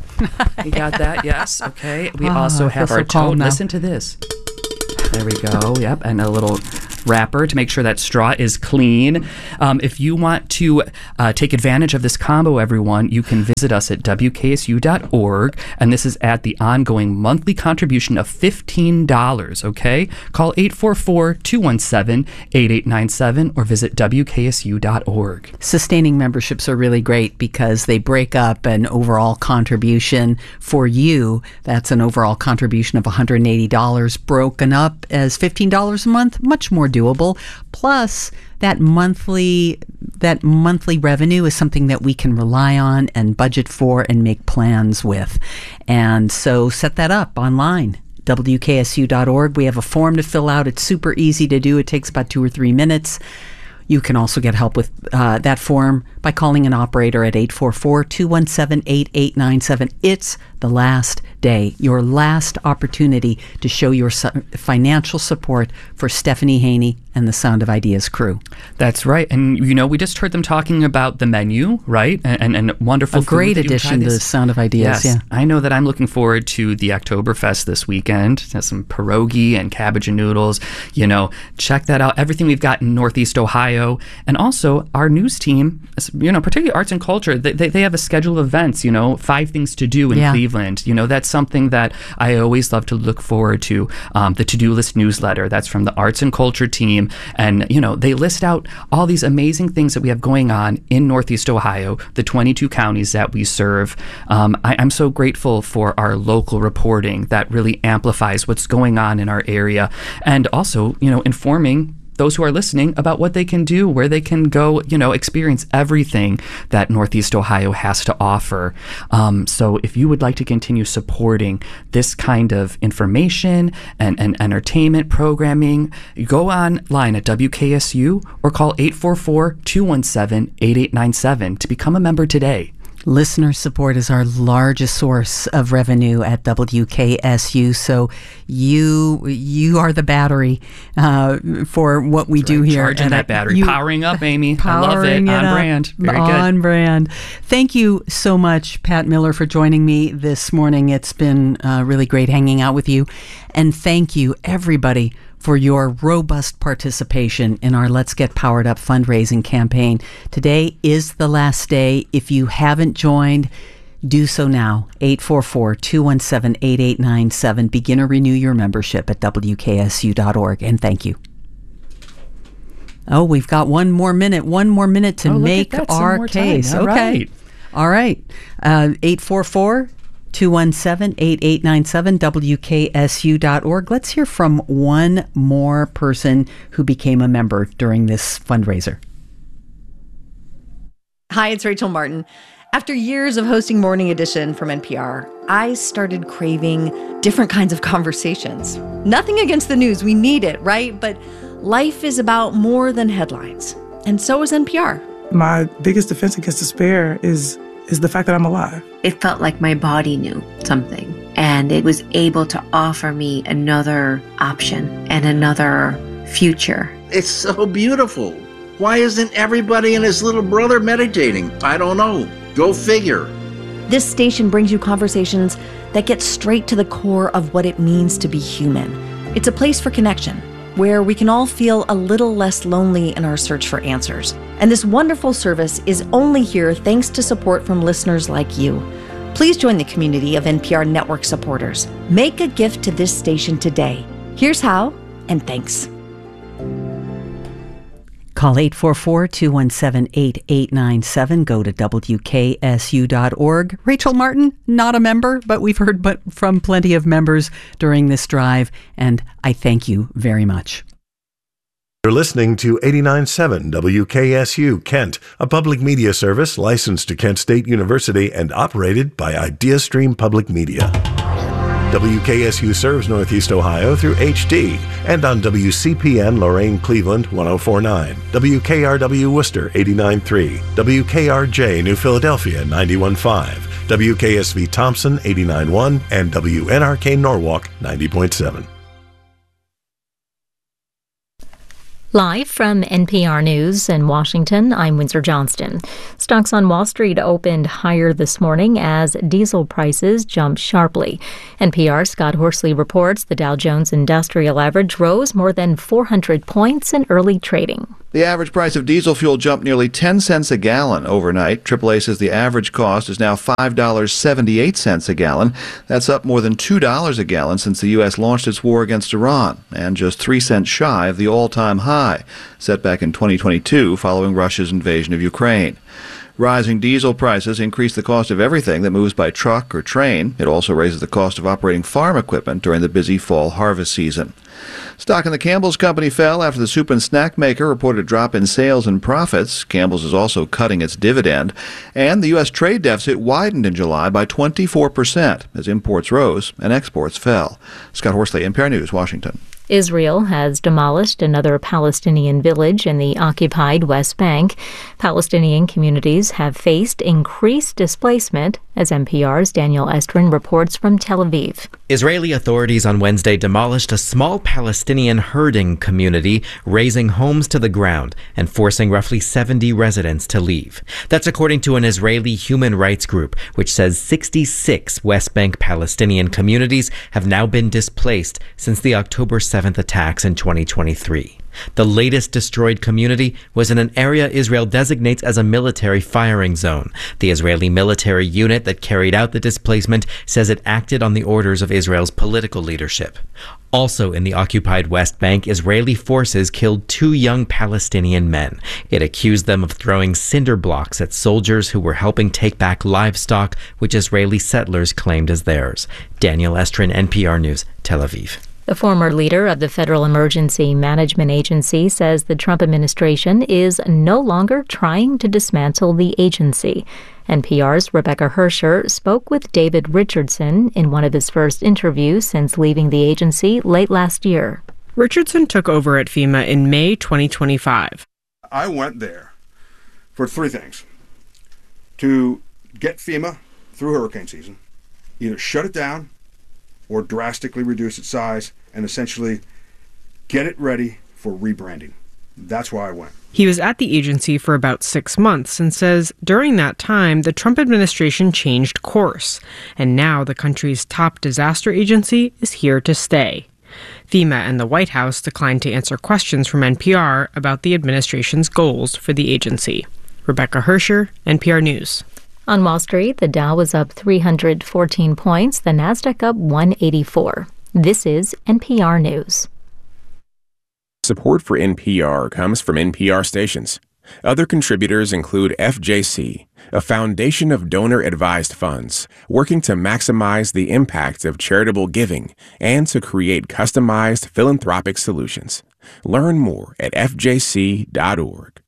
You got that? Yes. Okay. We Ah, also I have feel our so calm tote. now. Listen to this. There we go. Yep. And a little wrapper to make sure that straw is clean. Um, if you want to uh, take advantage of this combo, everyone, you can visit us at W K S U dot org. And this is at the ongoing monthly contribution of fifteen dollars. Okay. Call eight four four, two one seven, eight eight nine seven or visit W K S U dot org. Sustaining memberships are really great because they break up an overall contribution for you. That's an overall contribution of one hundred eighty dollars broken up as fifteen dollars a month, much more doable. Plus, that monthly that monthly revenue is something that we can rely on and budget for and make plans with. And so set that up online. W K S U dot org. We have a form to fill out. It's super easy to do. It takes about two or three minutes. You can also get help with uh, that form by calling an operator at eight four four, two one seven, eight eight nine seven. It's the last day, your last opportunity to show your su- financial support for Stephanie Haney and the Sound of Ideas crew. That's right. And, you know, we just heard them talking about the menu, right? And, and, and wonderful A food great that you addition tried to this- the Sound of Ideas, Yes. yeah. I know that I'm looking forward to the Oktoberfest this weekend. There's some pierogi and cabbage and noodles. You know, check that out. Everything we've got in Northeast Ohio. And also our news team, you know, particularly arts and culture, they, they, they have a schedule of events, you know, five things to do in Yeah. Cleveland. You know, that's something that I always love to look forward to. Um, the to-do list newsletter, that's from the arts and culture team. And, you know, they list out all these amazing things that we have going on in Northeast Ohio, the twenty-two counties that we serve. Um, I, I'm so grateful for our local reporting that really amplifies what's going on in our area. And also, you know, informing those who are listening about what they can do, where they can go, you know, experience everything that Northeast Ohio has to offer. Um, so if you would like to continue supporting this kind of information and, and entertainment programming, go online at W K S U or call eight four four, two one seven, eight eight nine seven to become a member today. Listener support is our largest source of revenue at W K S U. So you you are the battery uh, for what we That's do right. here. Charging And that I- battery. you- Powering up, Amy. I love it. Powering On up. brand. Very good. On brand. Thank you so much, Pat Miller, for joining me this morning. It's been uh, really great hanging out with you. And thank you, everybody, for your robust participation in our Let's Get Powered Up fundraising campaign. Today is the last day. If you haven't joined, do so now. eight four four, two one seven, eight eight nine seven. Begin or renew your membership at W K S U dot org. And thank you. Oh, we've got one more minute, one more minute to Oh, look at make that, some our more time. case. All okay. right. All right. Uh, eight four four, two one seven, eight eight nine seven, W K S U dot org. Let's hear from one more person who became a member during this fundraiser. Hi, it's Rachel Martin. After years of hosting Morning Edition from N P R, I started craving different kinds of conversations. Nothing against the news, we need it, right? But life is about more than headlines, and so is N P R. My biggest defense against despair is is the fact that I'm alive. It felt like my body knew something, and it was able to offer me another option and another future. It's so beautiful. Why isn't everybody and his little brother meditating? I don't know. Go figure. This station brings you conversations that get straight to the core of what it means to be human. It's a place for connection, where we can all feel a little less lonely in our search for answers. And this wonderful service is only here thanks to support from listeners like you. Please join the community of N P R network supporters. Make a gift to this station today. Here's how, and thanks. Call eight four four, two one seven, eight eight nine seven. Go to W K S U dot org. Rachel Martin, not a member, but we've heard but from plenty of members during this drive, and I thank you very much. You're listening to eighty-nine point seven W K S U Kent, a public media service licensed to Kent State University and operated by IdeaStream Public Media. W K S U serves Northeast Ohio through H D and on W C P N Lorain Cleveland one oh four point nine, W K R W Worcester eighty-nine point three, W K R J New Philadelphia ninety-one point five, W K S V Thompson eighty-nine point one, and W N R K Norwalk ninety point seven. Live from N P R News in Washington, I'm Windsor Johnston. Stocks on Wall Street opened higher this morning as diesel prices jumped sharply. N P R's Scott Horsley reports the Dow Jones Industrial Average rose more than four hundred points in early trading. The average price of diesel fuel jumped nearly ten cents a gallon overnight. triple A says the average cost is now five dollars and seventy-eight cents a gallon. That's up more than two dollars a gallon since the U S launched its war against Iran, and just three cents shy of the all-time high, set back in twenty twenty-two following Russia's invasion of Ukraine. Rising diesel prices increase the cost of everything that moves by truck or train. It also raises the cost of operating farm equipment during the busy fall harvest season. Stock in the Campbell's Company fell after the soup and snack maker reported a drop in sales and profits. Campbell's is also cutting its dividend. And the U S trade deficit widened in July by twenty-four percent as imports rose and exports fell. Scott Horsley, N P R News, Washington. Israel has demolished another Palestinian village in the occupied West Bank. Palestinian communities have faced increased displacement, as N P R's Daniel Estrin reports from Tel Aviv. Israeli authorities on Wednesday demolished a small Palestinian herding community, razing homes to the ground and forcing roughly seventy residents to leave. That's according to an Israeli human rights group, which says sixty-six West Bank Palestinian communities have now been displaced since the October seventh attacks in twenty twenty-three. The latest destroyed community was in an area Israel designates as a military firing zone. The Israeli military unit that carried out the displacement says it acted on the orders of Israel's political leadership. Also in the occupied West Bank, Israeli forces killed two young Palestinian men. It accused them of throwing cinder blocks at soldiers who were helping take back livestock, which Israeli settlers claimed as theirs. Daniel Estrin, N P R News, Tel Aviv. The former leader of the Federal Emergency Management Agency says the Trump administration is no longer trying to dismantle the agency. N P R's Rebecca Hersher spoke with David Richardson in one of his first interviews since leaving the agency late last year. Richardson took over at FEMA in May twenty twenty-five. I went there for three things. To get FEMA through hurricane season, either shut it down or drastically reduce its size and essentially get it ready for rebranding. That's why I went. He was at the agency for about six months and says during that time, the Trump administration changed course, and now the country's top disaster agency is here to stay. FEMA and the White House declined to answer questions from N P R about the administration's goals for the agency. Rebecca Hersher, N P R News. On Wall Street, the Dow was up three hundred fourteen points, the Nasdaq up one eighty-four. This is N P R News. Support for N P R comes from N P R stations. Other contributors include F J C, a foundation of donor-advised funds working to maximize the impact of charitable giving and to create customized philanthropic solutions. Learn more at F J C dot org.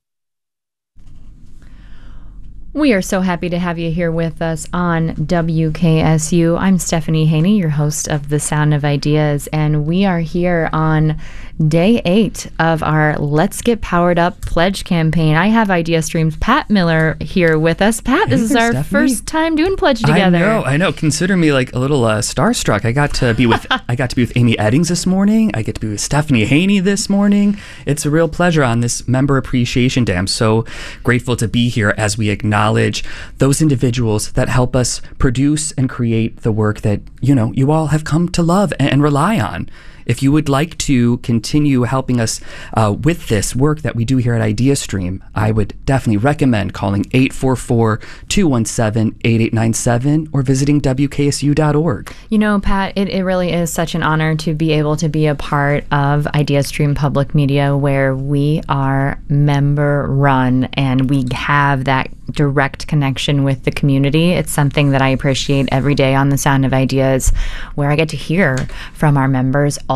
We are so happy to have you here with us on W K S U. I'm Stephanie Haney, your host of The Sound of Ideas, and we are here on day eight of our Let's Get Powered Up pledge campaign. I have Idea Stream's Pat Miller here with us. Pat, this Hey is there, our Stephanie. first time doing pledge together. I know, I know. Consider me like a little uh, starstruck. I got to be with I got to be with Amy Eddings this morning. I get to be with Stephanie Haney this morning. It's a real pleasure on this Member Appreciation Day. I'm so grateful to be here as we acknowledge those individuals that help us produce and create the work that, you know, you all have come to love and, and rely on. If you would like to continue helping us uh, with this work that we do here at IdeaStream, I would definitely recommend calling eight four four, two one seven, eight eight nine seven or visiting W K S U dot org. You know, Pat, it, it really is such an honor to be able to be a part of IdeaStream Public Media, where we are member run and we have that direct connection with the community. It's something that I appreciate every day on The Sound of Ideas, where I get to hear from our members all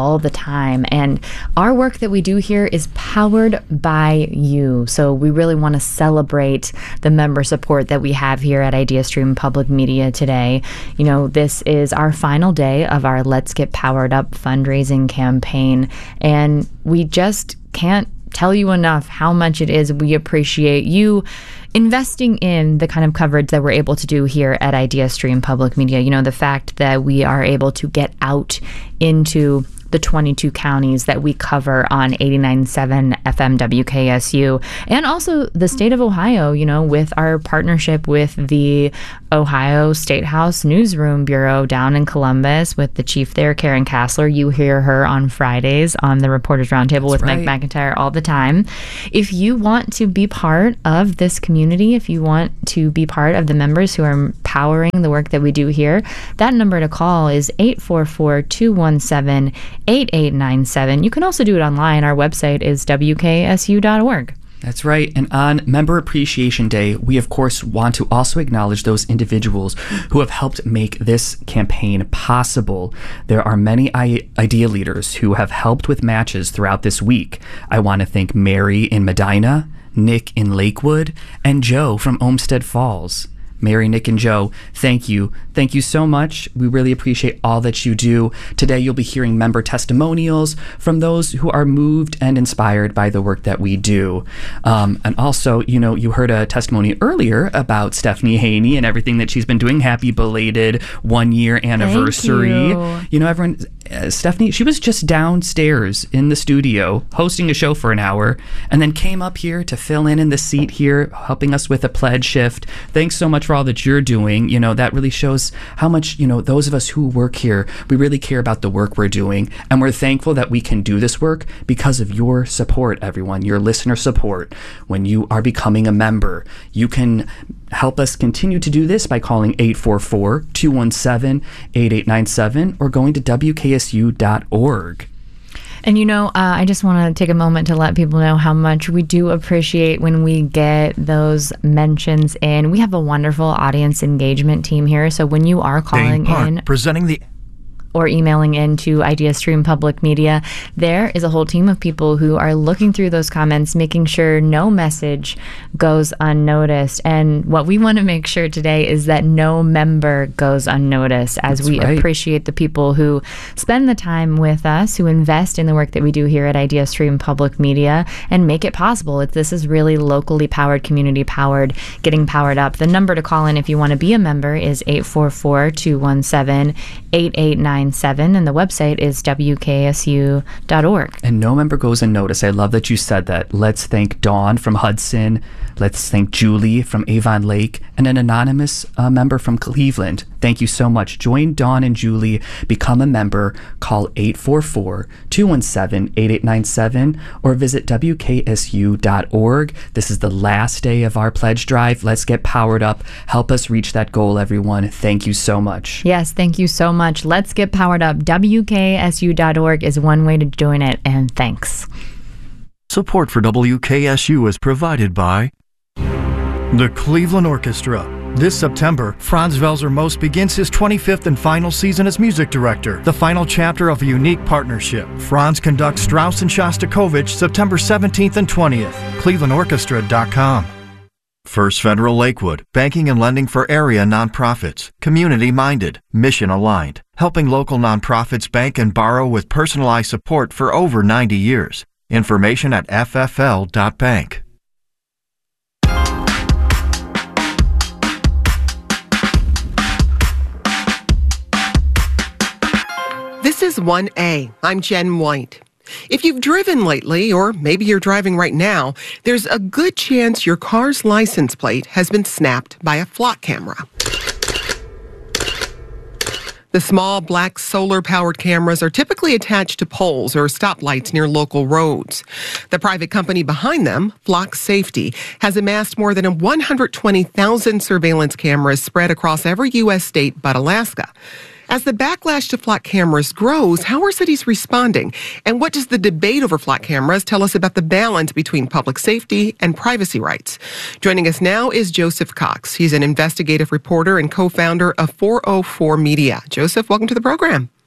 all the time. And our work that we do here is powered by you. So we really want to celebrate the member support that we have here at IdeaStream Public Media today. You know, this is our final day of our Let's Get Powered Up fundraising campaign. And we just can't tell you enough how much it is we appreciate you investing in the kind of coverage that we're able to do here at IdeaStream Public Media. You know, the fact that we are able to get out into the twenty-two counties that we cover on eighty-nine point seven F M W K S U, and also the state of Ohio, you know, with our partnership with the Ohio State House Newsroom Bureau down in Columbus with the chief there, Karen Kassler. You hear her on Fridays on the Reporters Roundtable with right. Meg McIntyre all the time. If you want to be part of this community, if you want to be part of the members who are powering the work that we do here, that number to call is eight four four, two one seven, eight eight nine seven. You can also do it online. Our website is W K S U dot org. That's right. And on Member Appreciation Day, we of course want to also acknowledge those individuals who have helped make this campaign possible. There are many I- idea leaders who have helped with matches throughout this week. I want to thank Mary in Medina, Nick in Lakewood, and Joe from Olmsted Falls. Mary, Nick, and Joe, thank you. Thank you so much. We really appreciate all that you do. Today, you'll be hearing member testimonials from those who are moved and inspired by the work that we do. Um, and also, you know, you heard a testimony earlier about Stephanie Haney and everything that she's been doing. Happy belated one-year anniversary. Thank you. You know, everyone... Uh, Stephanie, she was just downstairs in the studio hosting a show for an hour and then came up here to fill in in the seat here, helping us with a pledge shift. Thanks so much for all that you're doing. You know, that really shows how much, you know, those of us who work here, we really care about the work we're doing. And we're thankful that we can do this work because of your support, everyone, your listener support. When you are becoming a member, you can help us continue to do this by calling eight four four, two one seven, eight eight nine seven or going to W K S U dot org. And you know, uh, I just want to take a moment to let people know how much we do appreciate when we get those mentions in. We have a wonderful audience engagement team here. So when you are calling in, presenting the or emailing into IdeaStream Public Media, there is a whole team of people who are looking through those comments, making sure no message goes unnoticed. And what we want to make sure today is that no member goes unnoticed, as That's we right. appreciate the people who spend the time with us, who invest in the work that we do here at IdeaStream Public Media and make it possible. It, this is really locally powered, community powered, getting powered up. The number to call in if you want to be a member is eight four four, two one seven, eight eight nine seven, and the website is W K S U dot org. And no member goes unnoticed. I love that you said that. Let's thank Dawn from Hudson. Let's thank Julie from Avon Lake and an anonymous uh, member from Cleveland. Thank you so much. Join Dawn and Julie. Become a member. Call eight four four, two one seven, eight eight nine seven or visit W K S U dot org. This is the last day of our pledge drive. Let's get powered up. Help us reach that goal, everyone. Thank you so much. Yes, thank you so much. Let's get powered up. W K S U dot org is one way to join it, and thanks. support for W K S U is provided by the Cleveland Orchestra. This September, Franz Welser Most begins his twenty-fifth and final season as music director, the final chapter of a unique partnership. Franz conducts Strauss and Shostakovich September seventeenth and twentieth. Cleveland Orchestra dot com. First Federal Lakewood, banking and lending for area nonprofits, community-minded, mission-aligned, helping local nonprofits bank and borrow with personalized support for over ninety years. Information at F F L dot bank. This is one A. I'm Jen White. If you've driven lately, or maybe you're driving right now, there's a good chance your car's license plate has been snapped by a flock camera. The small black solar-powered cameras are typically attached to poles or stoplights near local roads. The private company behind them, Flock Safety, has amassed more than one hundred twenty thousand surveillance cameras spread across every U S state but Alaska. As the backlash to flock cameras grows, how are cities responding? And what does the debate over flock cameras tell us about the balance between public safety and privacy rights? Joining us now is Joseph Cox. He's an investigative reporter and co-founder of four oh four Media. Joseph, welcome to the program.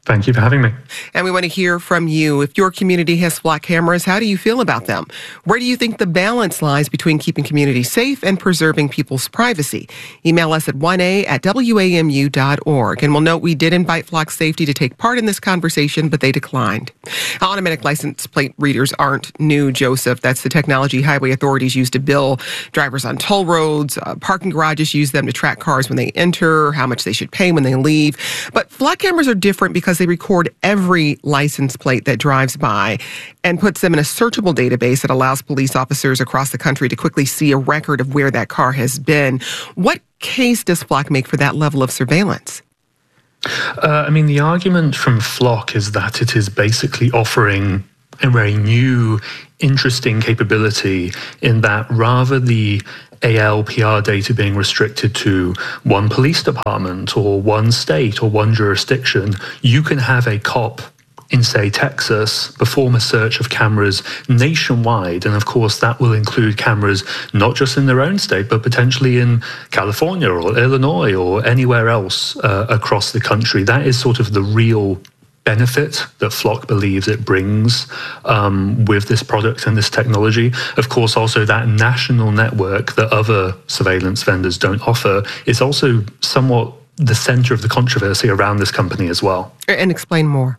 Thank you for having me. And we want to hear from you. If your community has Flock cameras, how do you feel about them? Where do you think the balance lies between keeping communities safe and preserving people's privacy? Email us at one a at w a m u dot org. And we'll note we did invite Flock Safety to take part in this conversation, but they declined. Automatic license plate readers aren't new, Joseph. That's the technology highway authorities use to bill drivers on toll roads. Uh, parking garages use them to track cars when they enter, how much they should pay when they leave. But Flock cameras are different because they record every license plate that drives by and puts them in a searchable database that allows police officers across the country to quickly see a record of where that car has been. What case does Flock make for that level of surveillance? Uh, I mean, the argument from Flock is that it is basically offering a very new, interesting capability in that rather the A L P R data being restricted to one police department or one state or one jurisdiction, you can have a cop in, say, Texas, perform a search of cameras nationwide. And of course, that will include cameras not just in their own state, but potentially in California or Illinois or anywhere else uh, across the country. That is sort of the real benefit that Flock believes it brings um, with this product and this technology. Of course, also that national network that other surveillance vendors don't offer is also somewhat the center of the controversy around this company as well. And explain more.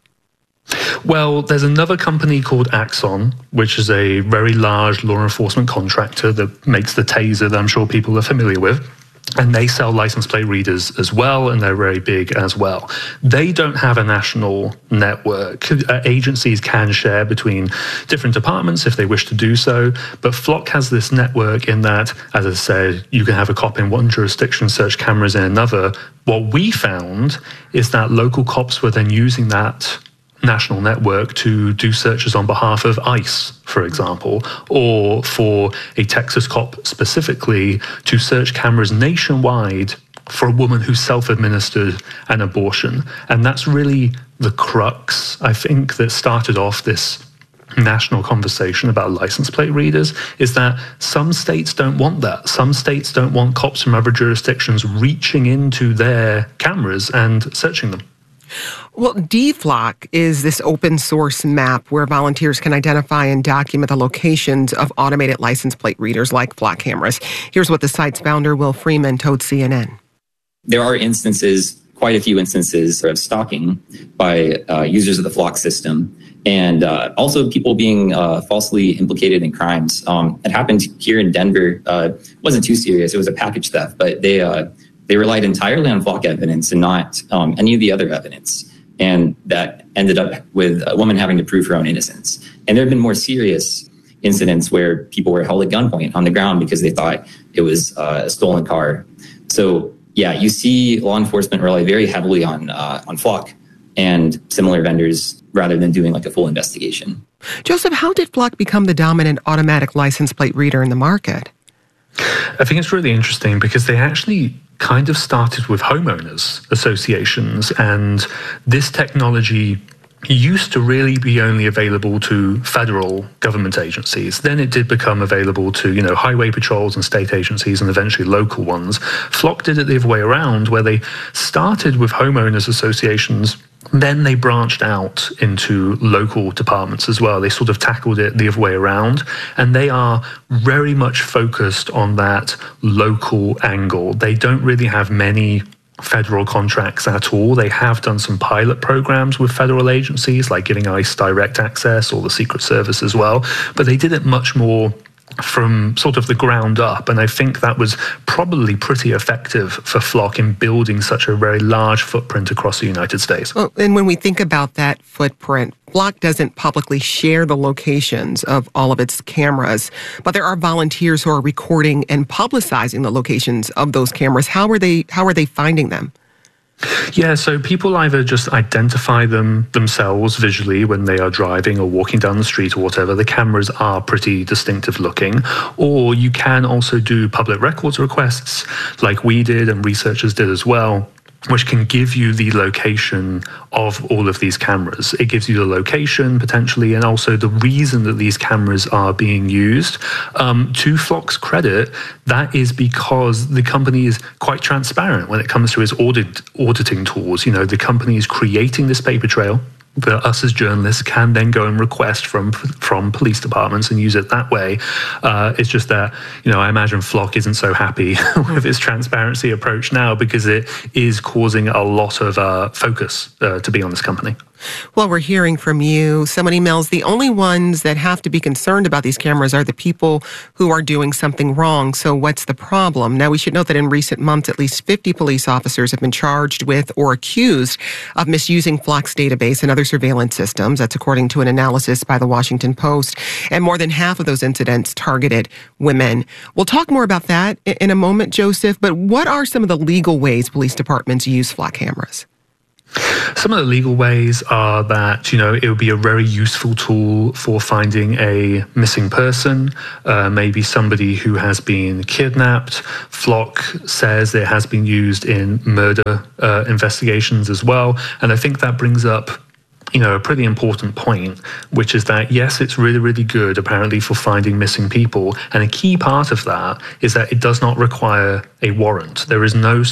Well, there's another company called Axon, which is a very large law enforcement contractor that makes the taser that I'm sure people are familiar with. And they sell license plate readers as well, and they're very big as well. They don't have a national network. Uh, agencies can share between different departments if they wish to do so, but Flock has this network in that, as I said, you can have a cop in one jurisdiction, search cameras in another. What we found is that local cops were then using that national network to do searches on behalf of ICE, for example, or for a Texas cop specifically to search cameras nationwide for a woman who self-administered an abortion. And that's really the crux, I think, that started off this national conversation about license plate readers, is that some states don't want that. Some states don't want cops from other jurisdictions reaching into their cameras and searching them. Well, D Flock is this open source map where volunteers can identify and document the locations of automated license plate readers like Flock cameras. Here's what the site's founder, Will Freeman, told C N N. There are instances, quite a few instances of stalking by uh, users of the Flock system, and uh, also people being uh, falsely implicated in crimes. Um, it happened here in Denver. Uh, it wasn't too serious. It was a package theft, but they uh, they relied entirely on Flock evidence and not um, any of the other evidence. And that ended up with a woman having to prove her own innocence. And there have been more serious incidents where people were held at gunpoint on the ground because they thought it was uh, a stolen car. So, yeah, you see law enforcement rely very heavily on uh, on Flock and similar vendors rather than doing like a full investigation. Joseph, how did Flock become the dominant automatic license plate reader in the market? I think it's really interesting because they actually kind of started with homeowners associations, and this technology used to really be only available to federal government agencies. Then it did become available to, you know, highway patrols and state agencies and eventually local ones. Flock did it the other way around, where they started with homeowners associations. Then they branched out into local departments as well. They sort of tackled it the other way around. And they are very much focused on that local angle. They don't really have many federal contracts at all. They have done some pilot programs with federal agencies, like giving ICE direct access or the Secret Service as well. But they did it much more from sort of the ground up. And I think that was probably pretty effective for Flock in building such a very large footprint across the United States. Well, and when we think about that footprint, Flock doesn't publicly share the locations of all of its cameras, but there are volunteers who are recording and publicizing the locations of those cameras. How are they, how are they finding them? Yeah, so people either just identify them themselves visually when they are driving or walking down the street or whatever. The cameras are pretty distinctive looking. Or you can also do public records requests like we did and researchers did as well, which can give you the location of all of these cameras. It gives you the location potentially, and also the reason that these cameras are being used. Um, to Flock's credit, that is because the company is quite transparent when it comes to its audit auditing tools. You know, the company is creating this paper trail that us as journalists can then go and request from from police departments and use it that way. Uh, it's just that, you know, I imagine Flock isn't so happy with its transparency approach now, because it is causing a lot of uh, focus uh, to be on this company. Well, we're hearing from you. Someone emails, the only ones that have to be concerned about these cameras are the people who are doing something wrong. So what's the problem? Now, we should note that in recent months, at least fifty police officers have been charged with or accused of misusing Flock's database and other surveillance systems. That's according to an analysis by the Washington Post. And more than half of those incidents targeted women. We'll talk more about that in a moment, Joseph. But what are some of the legal ways police departments use Flock cameras? Some of the legal ways are that, you know, it would be a very useful tool for finding a missing person, uh, maybe somebody who has been kidnapped. Flock says it has been used in murder uh, investigations as well. And I think that brings up, you know, a pretty important point, which is that, yes, it's really, really good, apparently, for finding missing people. And a key part of that is that it does not require a warrant. There is no